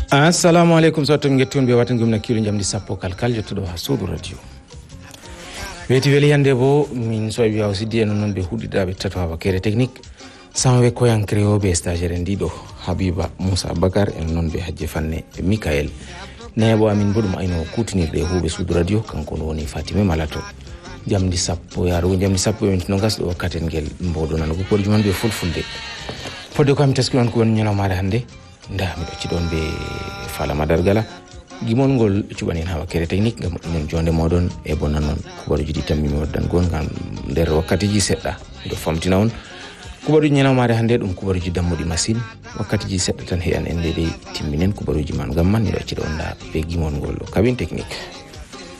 Assalamu alaikum soto ngetti on be waten gumna kilo jamdi sappo kalkal jottudo ha suudu radio weti weli hande bo min so biya osidi en non be hudidabe tato ha bakere technique samwe ko yan creo be stagiaire ndido Habiba Musa Bakar en non be hajje fanne Mikael nebo amin bodum ayno kutinirde hube suudu radio kanko woni Fatime Malato jamdi sappo yaro jamdi sappo en no gasdo katen gel mbodo nan ko porji man be fulfulde fodde ko am taskilon ko won nyano mare hande nda mi ci don be fala madargala gimon gol cubanin hawa kere technique ngam non jonde modon e bonan non ko wadu jidi tammi mi waddan gon ngam der wakkati ji sedda do famtina on ko wadu nyana mare hande dum ko wadu ji dammudi machine wakkati ji sedda tan he an en de timminen ko wadu ji man ngam man mi ci don da be gimon gol kabin technique